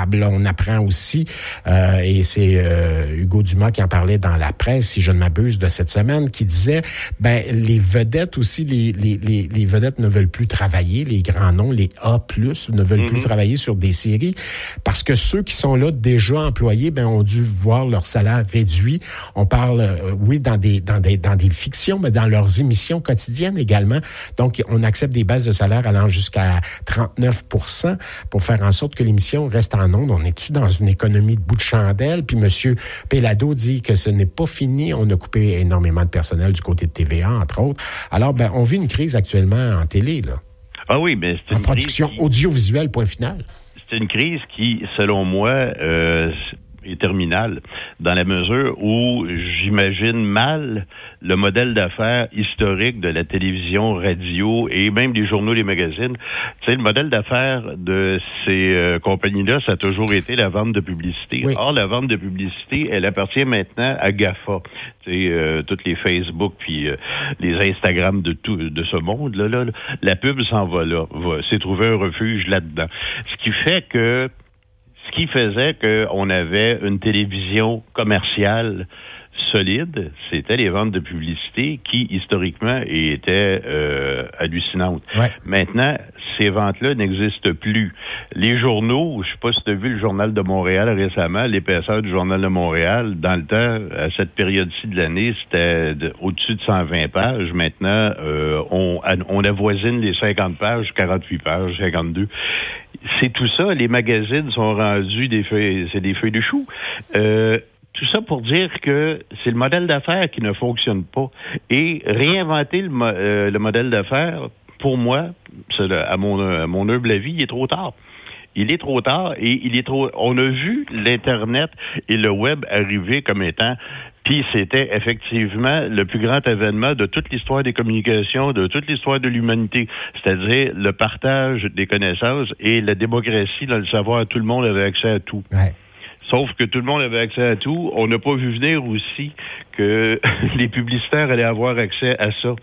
comptable. On apprend aussi, et c'est Hugo Dumas qui en parlait dans la presse, si je ne m'abuse, de cette semaine, qui disait, les vedettes aussi, les vedettes ne veulent plus travailler, les grands noms, les A+, ne veulent plus travailler sur des séries, parce que ceux qui sont là déjà employés, ont dû voir leur salaire réduit. On parle, oui, dans des fictions, mais dans leurs émissions quotidiennes également. Donc, on accepte des baisses de salaire allant jusqu'à 39% pour faire en sorte que l'émission reste en ondes. On est-tu dans une économie de bout de chandelle? Puis M. Pellado dit que ce n'est pas fini. On a coupé énormément de personnel du côté de TVA, entre autres. Alors, on vit une crise actuellement en télé, là. Ah oui, mais c'est une production audiovisuelle, point final. C'est une crise qui, selon moi, est terminale, dans la mesure où j'imagine mal le modèle d'affaires historique de la télévision, radio et même des journaux, les magazines. Tu sais, le modèle d'affaires de ces compagnies-là, ça a toujours été la vente de publicité. Oui. Or, la vente de publicité, elle appartient maintenant à GAFA. Tu sais, toutes les Facebook puis les Instagram de ce monde-là, la pub s'en va là, s'est trouvé un refuge là-dedans. Ce qui faisait qu'on avait une télévision commerciale solide, c'était les ventes de publicité qui, historiquement, étaient hallucinantes. Ouais. Maintenant, ces ventes-là n'existent plus. Les journaux, je ne sais pas si tu as vu le Journal de Montréal récemment, l'épaisseur du Journal de Montréal, dans le temps, à cette période-ci de l'année, c'était au-dessus de 120 pages. Maintenant, on avoisine les 50 pages, 48 pages, 52. C'est tout ça. Les magazines sont rendus c'est des feuilles de chou. Tout ça pour dire que c'est le modèle d'affaires qui ne fonctionne pas. Et réinventer le modèle d'affaires, pour moi, à mon humble avis, il est trop tard. Il est trop tard et on a vu l'Internet et le Web arriver comme étant, puis c'était effectivement le plus grand événement de toute l'histoire des communications, de toute l'histoire de l'humanité. C'est-à-dire le partage des connaissances et la démocratie dans le savoir. Tout le monde avait accès à tout. Ouais. Sauf que tout le monde avait accès à tout. On n'a pas vu venir aussi que les publicitaires allaient avoir accès à ça.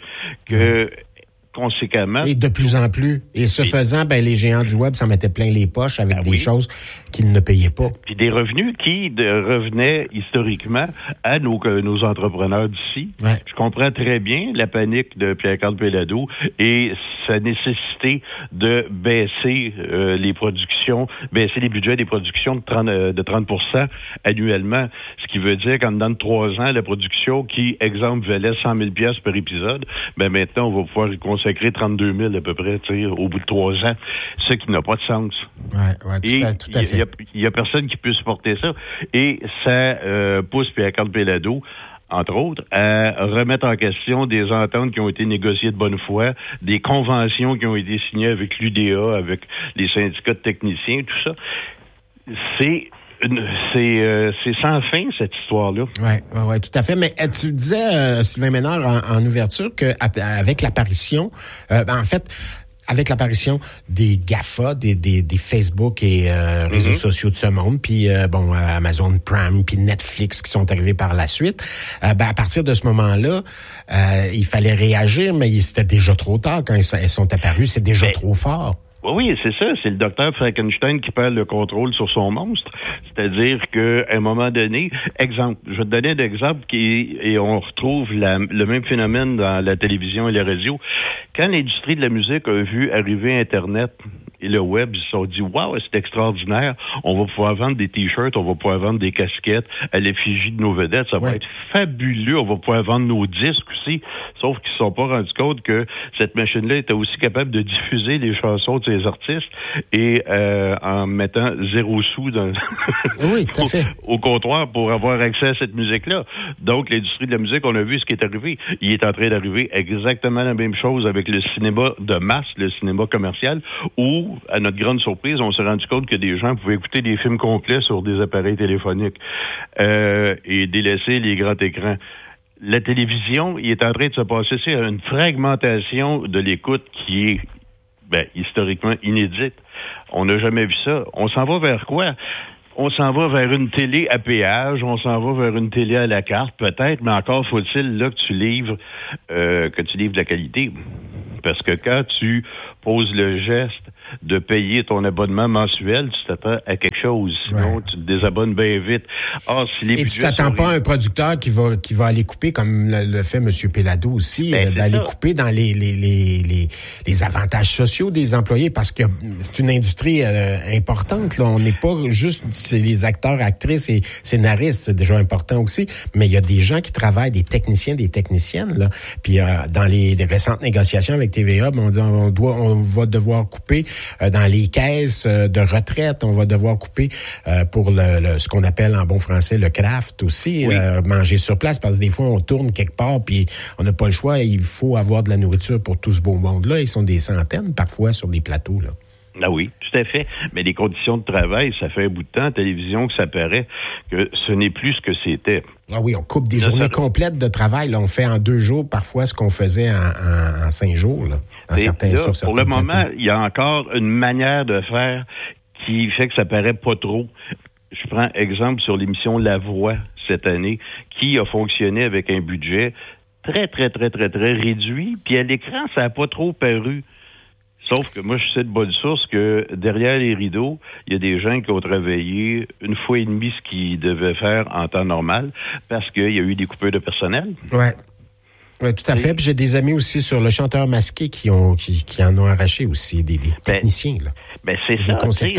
Conséquemment. Et de plus en plus. Et ce faisant, les géants du Web s'en mettaient plein les poches avec des choses qu'ils ne payaient pas. Puis des revenus qui revenaient historiquement à nos entrepreneurs d'ici. Ouais. Je comprends très bien la panique de Pierre-Carl Pellado et sa nécessité de baisser les productions, baisser les budgets des productions de 30% annuellement. Ce qui veut dire qu'en dedans de 3 ans, la production qui, exemple, valait 100 000 piastres par épisode, maintenant, on va pouvoir consacrer 32 000 à peu près, au bout de 3 ans, ce qui n'a pas de sens. Ouais, tout à fait. Il y a personne qui peut supporter ça. Et ça pousse Pierre-Carl Pellado, entre autres, à remettre en question des ententes qui ont été négociées de bonne foi, des conventions qui ont été signées avec l'UDA, avec les syndicats de techniciens, tout ça. C'est sans fin, cette histoire-là. Oui, tout à fait. Mais tu disais, Sylvain Ménard, en ouverture, qu'avec l'apparition, avec l'apparition des GAFA, des Facebook et réseaux sociaux de ce monde, puis Amazon Prime, puis Netflix qui sont arrivés par la suite, à partir de ce moment-là, il fallait réagir, mais c'était déjà trop tard quand elles sont apparues. C'est déjà trop fort. Oui, c'est ça. C'est le docteur Frankenstein qui perd le contrôle sur son monstre. C'est-à-dire qu'à un moment donné, exemple, je vais te donner un exemple et on retrouve le même phénomène dans la télévision et la radio. Quand l'industrie de la musique a vu arriver Internet et le Web, ils se sont dit « Wow, c'est extraordinaire, on va pouvoir vendre des T-shirts, on va pouvoir vendre des casquettes à l'effigie de nos vedettes, ça va être fabuleux, on va pouvoir vendre nos disques aussi. » Sauf qu'ils ne se sont pas rendus compte que cette machine-là était aussi capable de diffuser les chansons de ces artistes et en mettant 0 sous au comptoir pour avoir accès à cette musique-là. Donc, l'industrie de la musique, on a vu ce qui est arrivé. Il est en train d'arriver exactement la même chose avec le cinéma de masse, le cinéma commercial, où à notre grande surprise, on s'est rendu compte que des gens pouvaient écouter des films complets sur des appareils téléphoniques et délaisser les grands écrans. La télévision, il est en train de se passer une fragmentation de l'écoute qui est historiquement inédite. On n'a jamais vu ça. On s'en va vers quoi? On s'en va vers une télé à péage, on s'en va vers une télé à la carte, peut-être, mais encore faut-il là que tu livres de la qualité. Parce que quand tu poses le geste de payer ton abonnement mensuel, tu t'attends à quelque chose. Sinon, tu te désabonnes bien vite. Et tu t'attends pas à un producteur qui va aller couper, comme le fait M. Pellado aussi, d'aller couper dans les avantages sociaux des employés, parce que c'est une industrie importante. Là. On n'est pas juste c'est les acteurs, actrices et scénaristes, c'est déjà important aussi, mais il y a des gens qui travaillent, des techniciens, des techniciennes. Là. Puis dans les récentes négociations avec TVA, on dit on va devoir couper dans les caisses de retraite, on va devoir couper pour ce qu'on appelle en bon français le craft aussi, manger sur place, parce que des fois on tourne quelque part puis on n'a pas le choix, il faut avoir de la nourriture pour tout ce beau monde-là. Ils sont des centaines parfois sur des plateaux, là. Ah oui, tout à fait. Mais les conditions de travail, ça fait un bout de temps à la télévision que ça paraît que ce n'est plus ce que c'était. Ah oui, on coupe des journées complètes de travail. Là, on fait en 2 jours parfois ce qu'on faisait en 5 jours. Là, pour le moment, il y a encore une manière de faire qui fait que ça paraît pas trop. Je prends exemple sur l'émission La Voix cette année, qui a fonctionné avec un budget très, très, très, très, très réduit. Puis à l'écran, ça n'a pas trop paru. Sauf que moi, je sais de bonne source que derrière les rideaux, il y a des gens qui ont travaillé 1 fois et demie ce qu'ils devaient faire en temps normal parce qu'il y a eu des coupures de personnel. Ouais. Oui, tout à fait. Puis j'ai des amis aussi sur le chanteur masqué qui en ont arraché aussi, des techniciens. Là. C'est ça.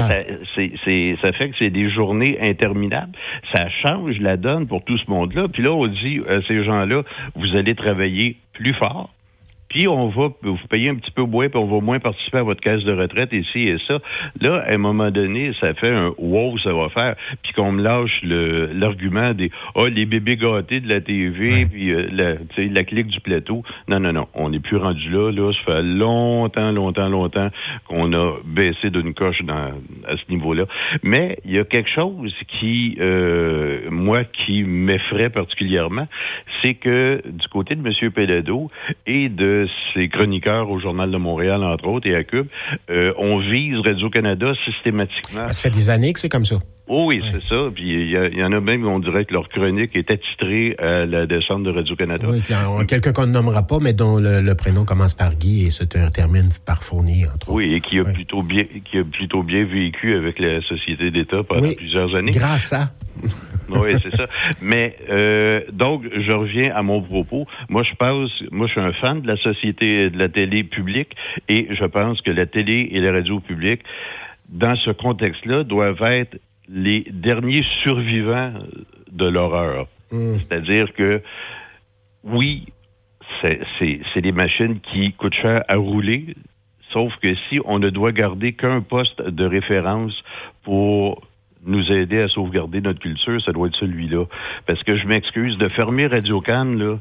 Ça fait que c'est des journées interminables. Ça change la donne pour tout ce monde-là. Puis là, on dit à ces gens-là, vous allez travailler plus fort. Puis on va vous payer un petit peu moins, puis on va moins participer à votre caisse de retraite, ici et ça. Là, à un moment donné, ça fait un « wow, ça va faire », puis qu'on me lâche l'argument des « les bébés gâtés de la TV, puis la clique du plateau ». Non, on n'est plus rendu là. Ça fait longtemps qu'on a baissé d'une coche à ce niveau-là. Mais il y a quelque chose qui, moi, qui m'effraie particulièrement, c'est que du côté de M. Pellado et de ses chroniqueurs au Journal de Montréal, entre autres, et à Cube, on vise Radio-Canada systématiquement. Ça fait des années que c'est comme ça. Oh oui, c'est ça. Puis il y en a même, on dirait que leur chronique est attitrée à la descente de Radio-Canada. Oui, quelqu'un qu'on ne nommera pas, mais dont le prénom commence par Guy et se termine par Fournier, entre autres. Oui, et qui a plutôt bien vécu avec la Société d'État pendant plusieurs années. Grâce à... Oui, c'est ça. Mais donc, je reviens à mon propos. Moi, je suis un fan de la société de la télé publique et je pense que la télé et la radio publique, dans ce contexte-là, doivent être les derniers survivants de l'horreur. C'est-à-dire que, oui, c'est des machines qui coûtent cher à rouler, sauf que si on ne doit garder qu'un poste de référence pour nous aider à sauvegarder notre culture, ça doit être celui-là. Parce que je m'excuse de fermer Radio-Can, là,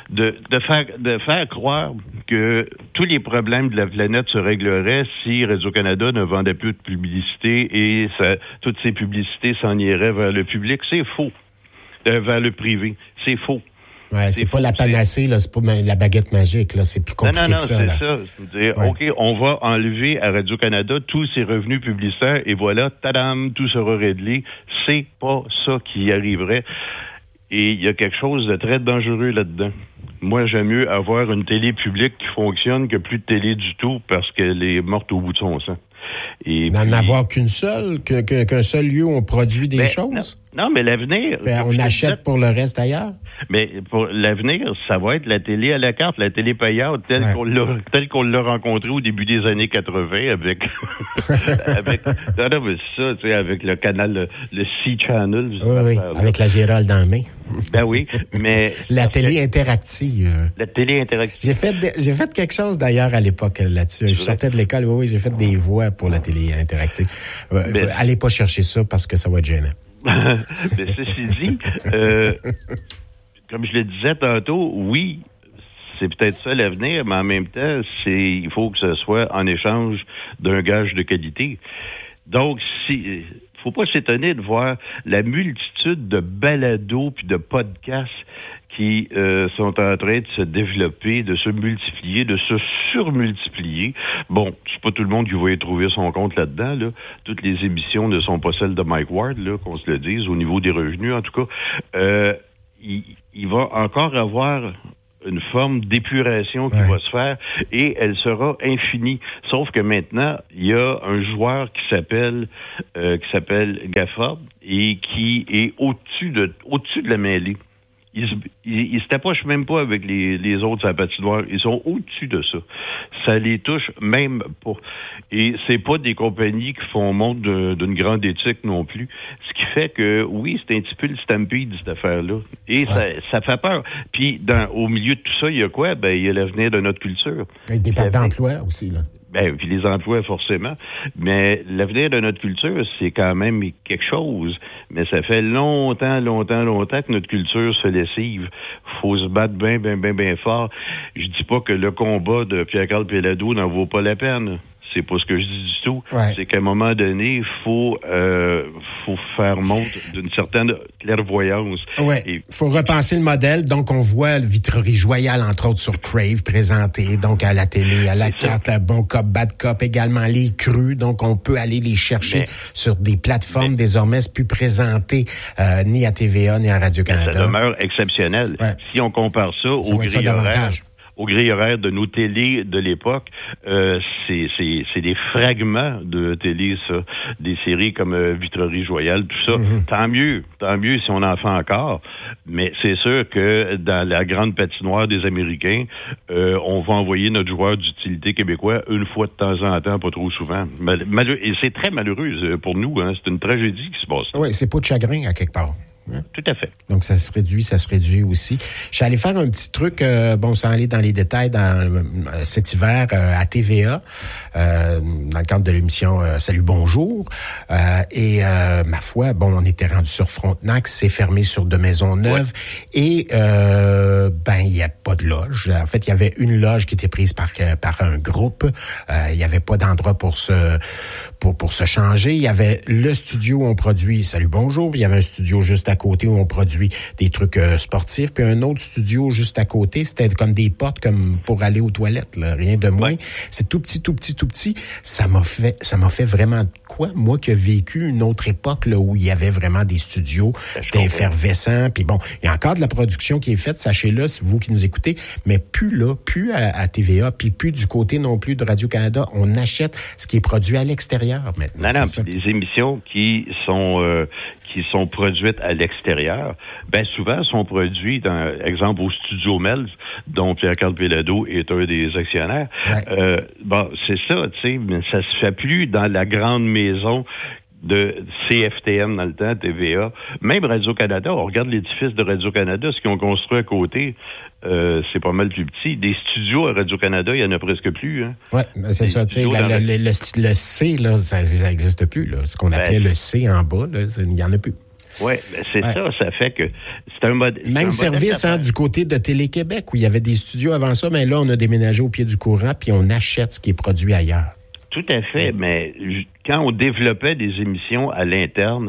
de faire croire que tous les problèmes de la planète se régleraient si Radio-Canada ne vendait plus de publicité et toutes ces publicités s'en iraient vers le public. C'est faux. Vers le privé. C'est faux. Ouais, c'est pas la panacée, là, c'est pas la baguette magique, là, c'est plus compliqué que ça. Non, c'est ça. C'est-à-dire, OK, on va enlever à Radio-Canada tous ses revenus publicitaires et voilà, tadam, tout sera réglé. C'est pas ça qui arriverait. Et il y a quelque chose de très dangereux là-dedans. Moi, j'aime mieux avoir une télé publique qui fonctionne que plus de télé du tout parce qu'elle est morte au bout de son sang. N'en avoir qu'un seul lieu où on produit des choses? Non, mais l'avenir... on achète pour le reste ailleurs? Mais pour l'avenir, ça va être la télé à la carte, la télé payante, telle qu'on l'a rencontrée au début des années 80 avec... avec le canal, le C-Channel. Oui, avec la Gérald dans la main. Ben oui, mais... La télé interactive. La télé interactive. J'ai fait quelque chose d'ailleurs à l'époque là-dessus. Je sortais de l'école, j'ai fait des voix pour la télé interactive. Allez pas chercher ça parce que ça va être gênant. Mais ceci dit, comme je le disais tantôt, oui, c'est peut-être ça l'avenir, mais en même temps, il faut que ce soit en échange d'un gage de qualité. Donc, faut pas s'étonner de voir la multitude de balados puis de podcasts qui sont en train de se développer, de se multiplier, de se surmultiplier. Bon, c'est pas tout le monde qui va y trouver son compte là-dedans, là. Toutes les émissions ne sont pas celles de Mike Ward, là, qu'on se le dise, au niveau des revenus, en tout cas. Il va encore avoir une forme d'épuration qui va se faire et elle sera infinie. Sauf que maintenant, il y a un joueur qui s'appelle Gafford et qui est au-dessus de la mêlée. Ils se tapochent même pas avec les autres à la patinoire. Ils sont au-dessus de ça. Ça les touche même pas. Et c'est pas des compagnies qui font montre d'une grande éthique non plus. Ce qui fait que, oui, c'est un petit peu le stampede, cette affaire-là. Et ça fait peur. Puis, au milieu de tout ça, il y a quoi? Ben, il y a l'avenir de notre culture. Avec des pertes d'emploi aussi, là. Ben, puis les emplois, forcément. Mais l'avenir de notre culture, c'est quand même quelque chose. Mais ça fait longtemps que notre culture se lessive. Faut se battre bien fort. Je dis pas que le combat de Pierre-Carl Péladeau n'en vaut pas la peine. C'est pas ce que je dis du tout. Ouais. C'est qu'à un moment donné, faut faire montre d'une certaine clairvoyance. Ouais. Il faut repenser le modèle. Donc, on voit le Vitrerie Royale, entre autres, sur Crave, présenté, donc à la télé, à la carte, la Bon Cop, Bad Cop, également les crus. Donc, on peut aller les chercher sur des plateformes désormais. C'est plus présenté ni à TVA, ni à Radio-Canada. Ça demeure exceptionnel. Ouais. Si on compare ça au gris horaire. Au grille horaire de nos télés de l'époque, c'est des fragments de télé, ça. Des séries comme Vitrerie Royale, tout ça. Mm-hmm. Tant mieux si on en fait encore. Mais c'est sûr que dans la grande patinoire des Américains, on va envoyer notre joueur d'utilité québécois une fois de temps en temps, pas trop souvent. Et c'est très malheureux pour nous. Hein. C'est une tragédie qui se passe. Oui, c'est pas de chagrin à quelque part. Tout à fait. Donc, ça se réduit aussi. Je suis allé faire un petit truc, sans aller dans les détails, cet hiver à TVA, dans le cadre de l'émission Salut, bonjour. Et ma foi, on était rendu sur Frontenac, c'est fermé sur de Maisonneuve. Ouais. Et, il n'y a pas de loge. En fait, il y avait une loge qui était prise par un groupe. Il n'y avait pas d'endroit pour se changer. Il y avait le studio où on produit Salut, bonjour. Il y avait un studio juste à côté où on produit des trucs sportifs, puis un autre studio juste à côté, c'était comme des portes comme pour aller aux toilettes, là, rien de moins. Ouais. C'est tout petit. Ça m'a fait vraiment quoi, moi qui ai vécu une autre époque là où il y avait vraiment des studios, c'était effervescent, puis il y a encore de la production qui est faite, sachez-le, c'est vous qui nous écoutez, mais plus à TVA, puis plus du côté non plus de Radio-Canada, on achète ce qui est produit à l'extérieur maintenant. Non, les émissions qui sont produites à l'extérieur, souvent sont produits, exemple, au Studio Melz, dont Pierre-Carl Péladeau est un des actionnaires. Ouais. C'est ça, tu sais, mais ça se fait plus dans la grande maison de CFTN dans le temps, TVA. Même Radio-Canada, on regarde l'édifice de Radio-Canada, ce qu'ils ont construit à côté, c'est pas mal plus petit. Des studios à Radio-Canada, il y en a presque plus. Hein. Oui, c'est ça. Tu sais, le C, là, ça n'existe plus. Là. Ce qu'on appelait le C en bas, là, il n'y en a plus. Oui, ça fait que c'est un mode. Même service du côté de Télé-Québec, où il y avait des studios avant ça, mais là, on a déménagé au pied du courant, puis on achète ce qui est produit ailleurs. Tout à fait, mais quand on développait des émissions à l'interne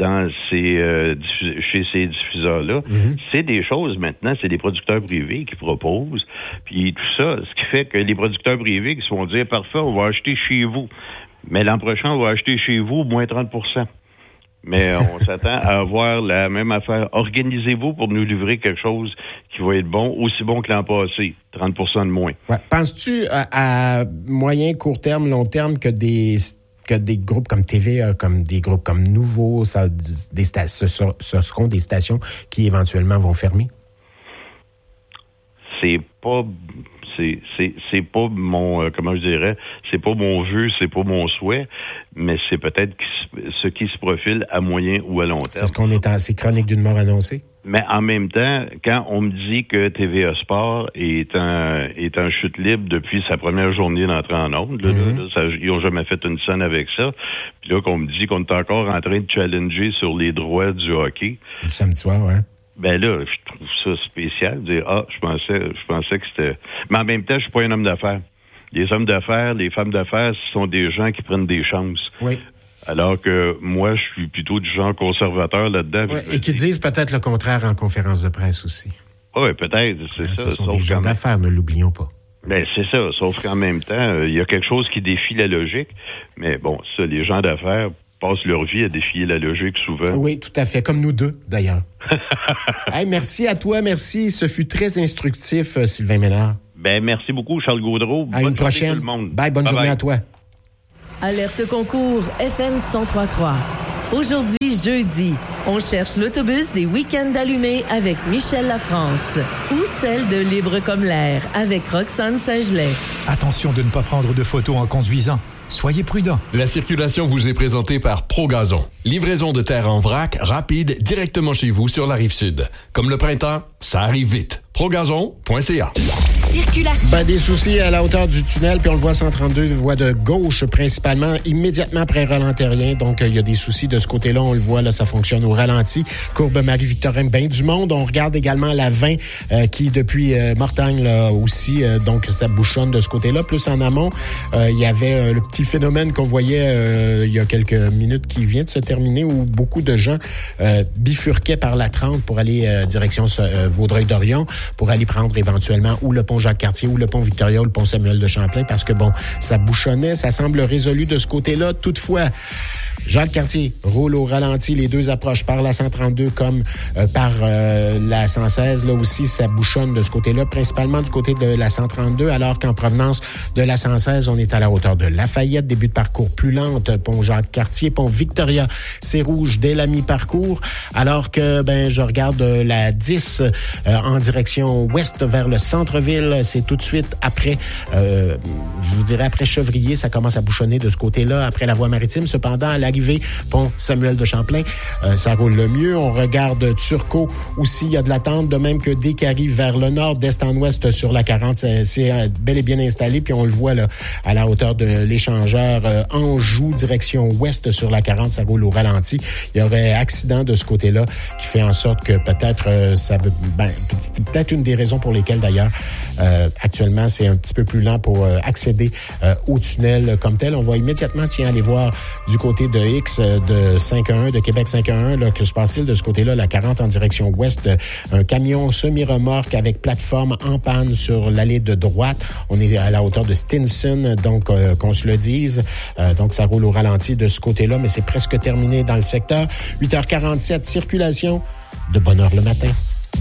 chez ces diffuseurs-là, c'est des choses maintenant, c'est des producteurs privés qui proposent, puis tout ça, ce qui fait que les producteurs privés qui se vont dire, parfait, on va acheter chez vous, mais l'an prochain, on va acheter chez vous moins 30%. Mais on s'attend à avoir la même affaire. Organisez-vous pour nous livrer quelque chose qui va être bon, aussi bon que l'an passé. 30% de moins. Ouais. Penses-tu à moyen, court terme, long terme que des groupes comme TVA, comme des groupes comme Nouveau, ce seront des stations qui éventuellement vont fermer? C'est pas mon c'est pas mon vœu, c'est pas mon souhait, mais c'est peut-être ce qui se profile à moyen ou à long terme. C'est ce qu'on est en ces chroniques d'une mort annoncée. Mais en même temps, quand on me dit que TVA Sport est en chute libre depuis sa première journée d'entrée en ondes, ils n'ont jamais fait une scène avec ça. Puis là, qu'on me dit qu'on est encore en train de challenger sur les droits du hockey. Du samedi soir, ouais. Là, je trouve ça spécial. Dire, je pensais que c'était... Mais en même temps, je suis pas un homme d'affaires. Les hommes d'affaires, les femmes d'affaires, ce sont des gens qui prennent des chances. Oui. Alors que moi, je suis plutôt du genre conservateur là-dedans. Oui, et qui disent peut-être le contraire en conférence de presse aussi. Oui, peut-être, c'est ça. Ce sont des gens d'affaires, ne l'oublions pas. C'est ça, sauf qu'en même temps, il y a quelque chose qui défie la logique. Mais bon, ça, les gens d'affaires passent leur vie à défier la logique souvent. Oui, tout à fait, comme nous deux, d'ailleurs. Hey, merci à toi, merci. Ce fut très instructif, Sylvain Ménard. Ben, merci beaucoup, Charles Gaudreau. À une prochaine. Tout le monde. Bye, bonne journée à toi. Alerte concours FM 103.3. Aujourd'hui, jeudi, on cherche l'autobus des Week-ends allumés avec Michel Lafrance ou celle de Libre comme l'air avec Roxane Saint-Gelais. Attention de ne pas prendre de photos en conduisant. Soyez prudents. La circulation vous est présentée par ProGazon. Livraison de terre en vrac, rapide, directement chez vous sur la Rive-Sud. Comme le printemps, ça arrive vite. ProGazon.ca. Circulation. Ben, des soucis à la hauteur du tunnel, puis on le voit 132, voie de gauche principalement, immédiatement après Roland-Terrien. Donc, il y a des soucis de ce côté-là. On le voit, là, ça fonctionne au ralenti. Courbe Marie-Victorin, ben du monde. On regarde également la 20 qui, depuis Mortagne, là aussi, donc ça bouchonne de ce côté-là. Plus en amont, il y avait le petit phénomène qu'on voyait il y a quelques minutes qui vient de se terminer où beaucoup de gens bifurquaient par la 30 pour aller direction Vaudreuil-Dorion pour aller prendre éventuellement ou le pont Jacques-Cartier ou le pont Victoria ou le pont Samuel de Champlain parce que, bon, ça bouchonnait, ça semble résolu de ce côté-là. Toutefois, Jacques-Cartier roule au ralenti, les deux approches par la 132 comme par la 116. Là aussi, ça bouchonne de ce côté-là, principalement du côté de la 132, alors qu'en provenance de la 116, on est à la hauteur de Lafayette, début de parcours plus lente, pont Jacques-Cartier, pont Victoria, c'est rouge dès la mi-parcours, alors que, ben, je regarde la 10 en direction ouest vers le centre-ville, c'est tout de suite après, je vous dirais après Chevrier, ça commence à bouchonner de ce côté-là, après la voie maritime, cependant, à l'arrivée, pont Samuel de Champlain, ça roule le mieux. On regarde Turcot aussi, il y a de l'attente, de même que dès qu'il arrive vers le nord, d'est en ouest sur la 40, c'est bel et bien installé, puis on le voit là, à la hauteur de l'échangeur Anjou, direction ouest sur la 40, ça roule au ralenti. Il y aurait accident de ce côté-là qui fait en sorte que peut-être c'est peut-être une des raisons pour lesquelles d'ailleurs actuellement c'est un petit peu plus lent pour accéder au tunnel comme tel. On va immédiatement aller voir du côté de X de 511, de Québec 511, là, que se passe-t-il de ce côté-là, la 40 en direction ouest, un camion semi-remorque avec plateforme en panne sur l'allée de droite. On est à la hauteur de Stinson, donc qu'on se le dise. Donc ça roule au ralenti de ce côté-là, mais c'est presque terminé dans le secteur. 8h47, circulation de bonne heure le matin.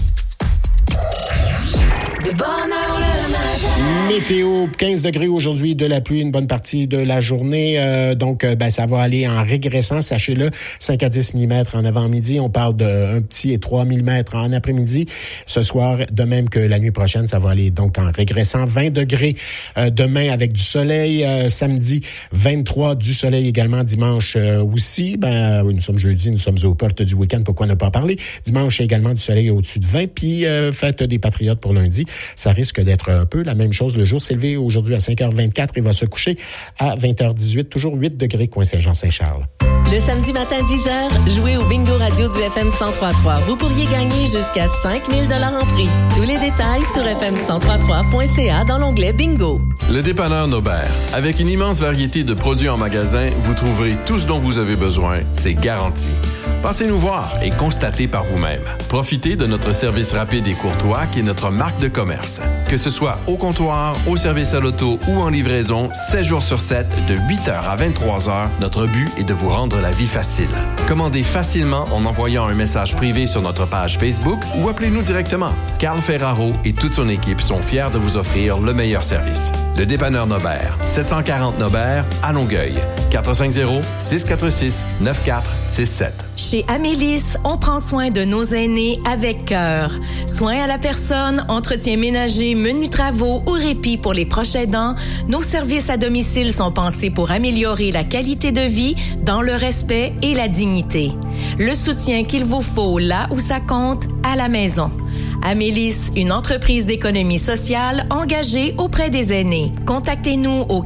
De bonne heure le matin. Météo, 15 degrés aujourd'hui, de la pluie une bonne partie de la journée. Donc, ça va aller en régressant, sachez-le, 5 à 10 mm en avant-midi. On parle d'un petit et 3 mm en après-midi. Ce soir, de même que la nuit prochaine, ça va aller donc en régressant. 20 degrés demain avec du soleil. Samedi, 23 du soleil également. Dimanche aussi. Nous sommes jeudi, nous sommes aux portes du week-end. Pourquoi ne pas en parler? Dimanche, également du soleil au-dessus de 20. Puis, fête des Patriotes pour lundi. Ça risque d'être un peu la même chose. Le jour s'est levé aujourd'hui à 5h24 et va se coucher à 20h18. Toujours 8 degrés, coin Saint-Jean-Saint-Charles. Le samedi matin 10h, jouez au Bingo Radio du FM 103.3. Vous pourriez gagner jusqu'à 5 000 $ en prix. Tous les détails sur fm1033.ca dans l'onglet Bingo. Le dépanneur Nobert. Avec une immense variété de produits en magasin, vous trouverez tout ce dont vous avez besoin. C'est garanti. Passez nous voir et constatez par vous-même. Profitez de notre service rapide et courtois qui est notre marque de commerce. Que ce soit au comptoir, au service à l'auto ou en livraison, 7 jours sur 7, de 8h à 23h, notre but est de vous rendre la vie facile. Commandez facilement en envoyant un message privé sur notre page Facebook ou appelez-nous directement. Carl Ferraro et toute son équipe sont fiers de vous offrir le meilleur service. Le dépanneur Nobert, 740 Nobert, à Longueuil. 450-646-9467. Chez Amélis, on prend soin de nos aînés avec cœur. Soins à la personne, entretien ménager, menus travaux ou répit pour les proches aidants, nos services à domicile sont pensés pour améliorer la qualité de vie dans le respect et la dignité. Le soutien qu'il vous faut là où ça compte, à la maison. Amélis, une entreprise d'économie sociale engagée auprès des aînés. Contactez-nous au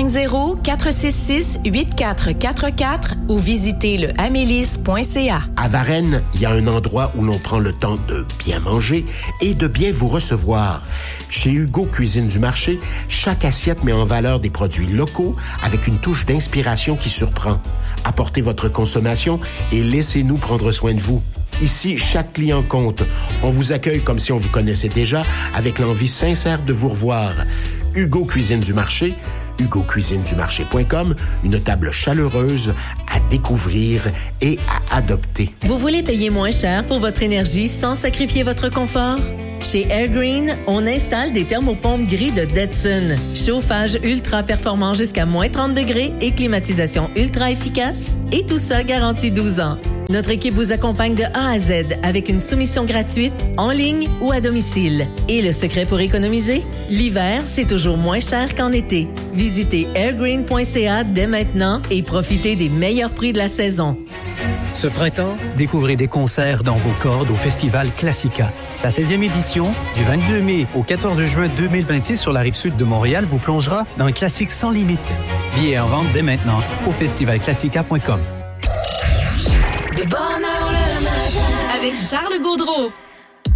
450-466-8444 ou visitez le amélis.ca. À Varennes, il y a un endroit où l'on prend le temps de bien manger et de bien vous recevoir. Chez Hugo Cuisine du Marché, chaque assiette met en valeur des produits locaux avec une touche d'inspiration qui surprend. Apportez votre consommation et laissez-nous prendre soin de vous. Ici, chaque client compte. On vous accueille comme si on vous connaissait déjà, avec l'envie sincère de vous revoir. Hugo Cuisine du Marché, HugoCuisineDuMarché.com, une table chaleureuse à découvrir et à adopter. Vous voulez payer moins cher pour votre énergie sans sacrifier votre confort? Chez Airgreen, on installe des thermopompes gris de Detson. Chauffage ultra performant jusqu'à moins 30 degrés et climatisation ultra efficace. Et tout ça garantit 12 ans. Notre équipe vous accompagne de A à Z avec une soumission gratuite, en ligne ou à domicile. Et le secret pour économiser? L'hiver, c'est toujours moins cher qu'en été. Visitez airgreen.ca dès maintenant et profitez des meilleurs prix de la saison. Ce printemps, découvrez des concerts dans vos cordes au Festival Classica. La 16e édition, du 22 mai au 14 juin 2026 sur la rive-sud de Montréal, vous plongera dans un classique sans limite. Billets en vente dès maintenant au festivalclassica.com. De bonne heure le matin avec Charles Gaudreau.